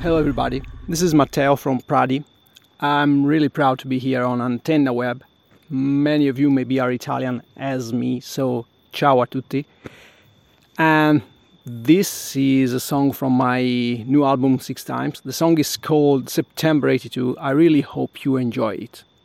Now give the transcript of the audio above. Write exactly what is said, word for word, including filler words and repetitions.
Hello everybody, this is Matteo from Pradi. I'm really proud to be here on Antenna Web. Many of you maybe are Italian as me, so ciao a tutti. And this is a song from my new album Six Times. The song is called September eighty-two. I really hope you enjoy it.